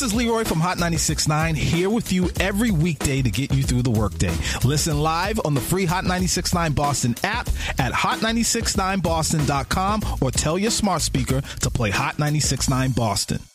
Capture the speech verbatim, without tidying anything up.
This is Leroy from Hot ninety-six point nine, here with you every weekday to get you through the workday. Listen live on the free Hot ninety-six point nine Boston app at hot ninety-six point nine boston dot com or tell your smart speaker to play Hot ninety-six point nine Boston.